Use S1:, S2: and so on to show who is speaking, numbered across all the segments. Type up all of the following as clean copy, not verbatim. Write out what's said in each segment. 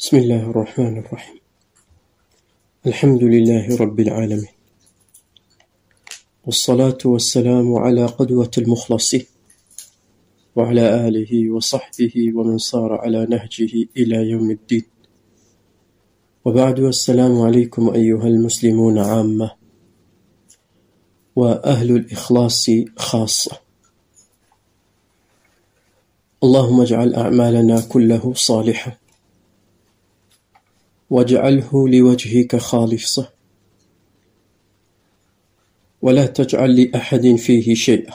S1: بسم الله الرحمن الرحيم. الحمد لله رب العالمين، والصلاة والسلام على قدوة المخلصين وعلى آله وصحبه ومن صار على نهجه إلى يوم الدين، وبعد. السلام عليكم أيها المسلمون عامة، وأهل الإخلاص خاصة. اللهم اجعل أعمالنا كله صالحة، واجعله لوجهك خالصة، ولا تجعل لأحد فيه شيئا.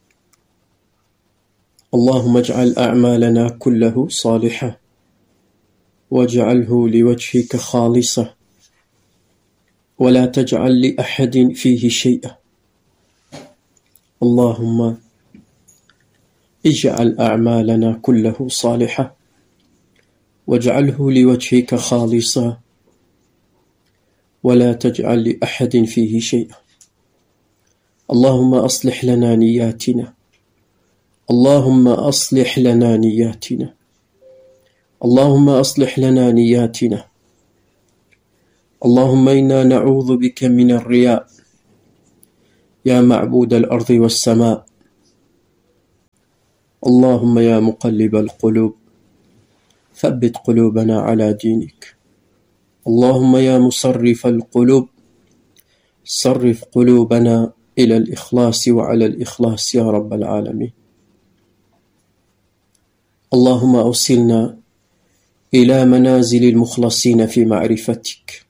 S1: اللهم اجعل أعمالنا كله صالحة، واجعله لوجهك خالصة، ولا تجعل لأحد فيه شيئا. اللهم اجعل أعمالنا كله صالحة، واجعله لوجهك خالصا، ولا تجعل لأحد فيه شيئا. اللهم أصلح لنا نياتنا، اللهم أصلح لنا نياتنا، اللهم أصلح لنا نياتنا. اللهم إنا نعوذ بك من الرياء يا معبود الأرض والسماء. اللهم يا مقلب القلوب ثبت قلوبنا على دينك. اللهم يا مصرف القلوب صرف قلوبنا إلى الإخلاص وعلى الإخلاص يا رب العالمين. اللهم أوصلنا إلى منازل المخلصين في معرفتك.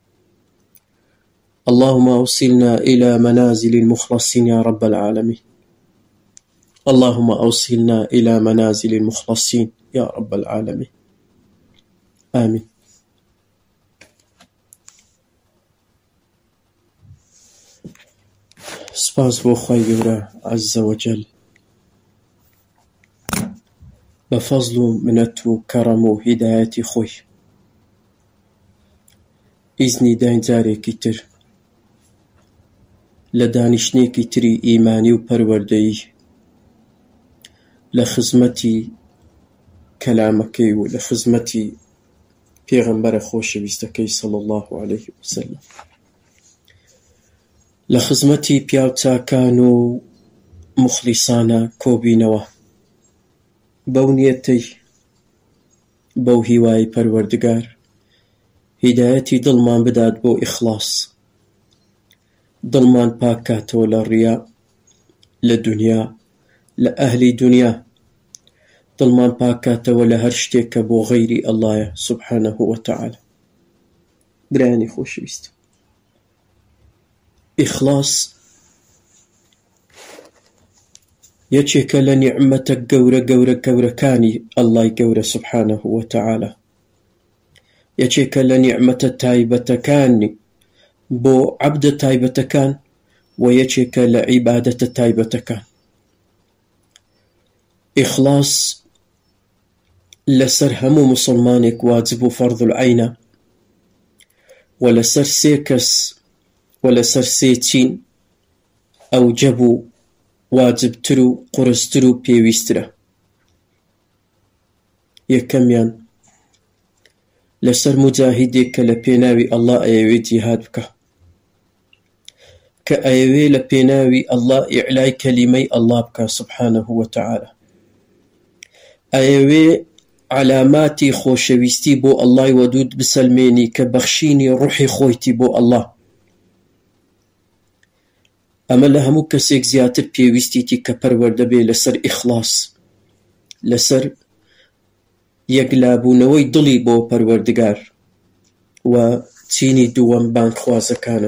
S1: اللهم أوصلنا إلى منازل المخلصين يا رب العالمين. اللهم أوصلنا إلى منازل المخلصين يا رب العالمين. آمين. سپاس بۆ خوای گەورە عەزە وەجەل بە فەزڵ و منەت و کەڕەم و هیدایەتی خۆی ئیزنی داین جارێکی تر لە دانیشتنێکی تری ئیمانی و پەروەردەیی لە خزمەتی کەلامەکەی و لە خزمەتی پێغەمبەرە خۆشەویستەکەی صلی الله عليه وسلم، لە خزمەتی پیاوچاکان و مخلیسانە کۆبینەوە بەو نیەتەی بەو هیوای پەروەردگار هیدایەتی دڵمان بدات بۆ ئیخلاس، دڵمان پاک کاتەوە لە ڕیا لە دونیا لە ئەهلی دونیا، دڵمان پاک کاتەوە لە هەر شتێک کە بۆ غەیری ئەڵڵایە سوبحانەه وتەعالە. برایانی خۆشەویست، ئیخلاس یەکێکە لە نیعمەتە گەورەکانی ئەڵڵای گەورە سوبحانەه وتەعالە، یەکێکە لە نیعمەتە تایبەتەکانی بۆ عەبدە تایبەتەکان و یەکێکە لە عیبادەتە تایبەتەکان. ئیخلاس لەسەر هەموو موسڵمانێک واجب و فەرضولعەینە، و لەسەر سێ کەس و لەسەر سێ چین ئەوجەب و واجبتر و قورستر و پێویسترە. یەکەمیان لەسەر موجاهیدێک کە لە پێناوی ئەڵڵا ئەیەوێ جیهاد بکە، کە ئەیەوێ لە پێناوی ئەڵڵا ئیعلای کەلیمەی ئەڵڵا بکە سوبحانەه وتەعالە، ئەیەوێ علاماتی خۆشەویستی بۆ ئەڵڵای وەدود بسەلمێنی کە بەخشینی ڕوحی خۆیتی بۆ ئەڵڵا. ئەمە لە هەموو کەسێک زیاتر پێویستیتی کە پەروەردە بێ لەسەر ئیخلاس، لەسەر یەکلابوونەوەی دڵی بۆ پەروەردگار. و چینی دووەم بانگخوازەکانن،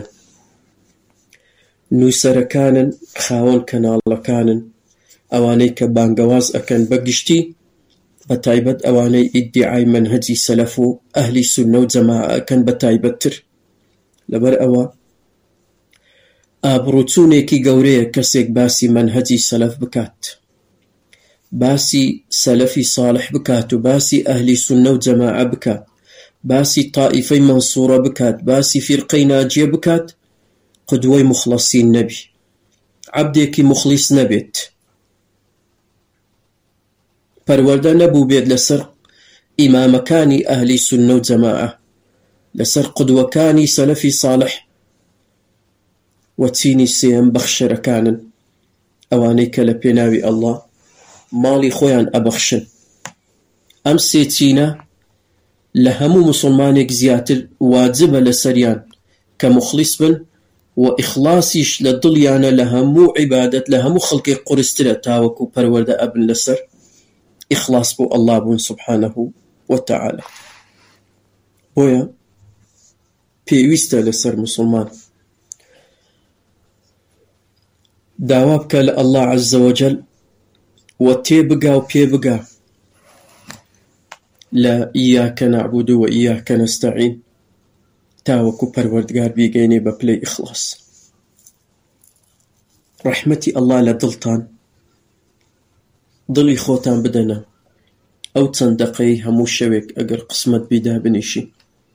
S1: نووسەرەکانن، خاوەن کەناڵەکانن، ئەوانەی کە بانگەواز ئەکەن بەگشتی بەتایبەت ئەوانەی ئیدعای مەنهەجی سەلەف و ئەهلی سوننە و جەماعە ئەکەن بەتایبەتتر. لەبەر ئەوە ئابڕووچوونێکی گەورەیە کەسێک باسی مەنهەجی سەلەف بکات، باسی سەلەفی ساڵح بکات و باسی ئەهلی سوننە و جەماعە بکات، باسی تائیفەی مەنسوورە بکات، باسی فیرقەی ناجیە بکات، قودوەی مخلەسین نەبی، عەبدێکی مخلیس نەبێت، پەروەردە نەبوو بێت لەسەر إمامكاني أهل سنة وجماعة لسر قدوكاني سلفي صالح وتيني سيم بخشر كانن أوانيك لبيناوي الله مالي خويان أبخشن أم سيتينا لهمو مسلمانك زياتر واجبة لسريان كمخلص بن وإخلاصيش للضليانا لهمو عبادة لهمو خلقي قرستلا تاوكو برورد أبن لسر إخلاص بو الله بون سبحانه وتعالى بويا بيويستا لسر مسلمان داوابك لله عز وجل وتيبقى وبيبقى لا إياك نعبد وإياك نستعين تاوكو پروردگار بيگيني ببلي إخلاص رحمتي الله لدلتان ضلي خوتان بدنا أو تصندقي همو شويك أقر قسمت بيدا بنيشي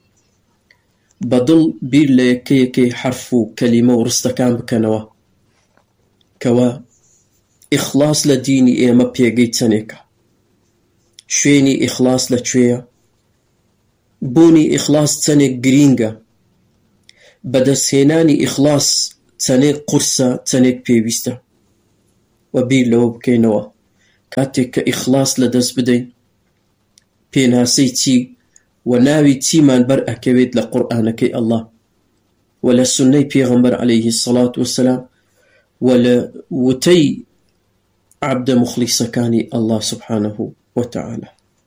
S1: بدل بير ليكي حرفو كلمة ورستكان بكنوا كوا إخلاص لديني إيما بيگي تنيكا شويني إخلاص لتشويا بوني إخلاص تنيك جرينجا بدسيناني إخلاص تنيك قرصة تنيك بيويستا وبير لو بكينوا كاتك إخلاص لدس بدين بيناسي تي وناوي تي من برأة كويت لقرآنك الله ولا سنة بيغمبر عليه الصلاة والسلام ولا وتي عبد مخلص كاني الله سبحانه وتعالى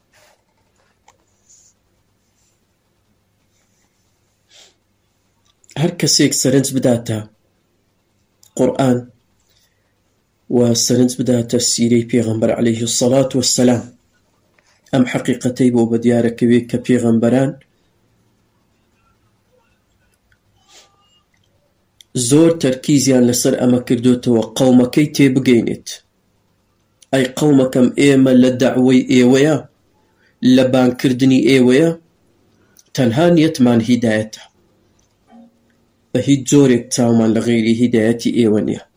S1: هر كسيك سرنج بداتا قرآن وسرنج بداتا سيري بيغمبر عليه الصلاة والسلام أم حقيقتي بو بديارك بيك بيغمبران زور تركيزيان لسر أما كردوتو قومكي تيبقينت أي قومكم إيما لدعوي إيويا لبان كردني إيويا تنهان يتمان هدايته فهي جورك تاومان لغيري هدايتي إيوانيا